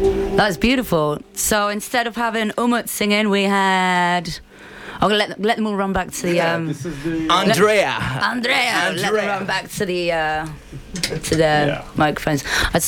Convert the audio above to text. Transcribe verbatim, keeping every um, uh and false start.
That was beautiful. So instead of having Umut singing, we had. Oh, let, let them all run back to the. Yeah, Um, this is the Andrea. Andrea, let them Andrea. run back to the uh, to the Yeah. microphones. I'd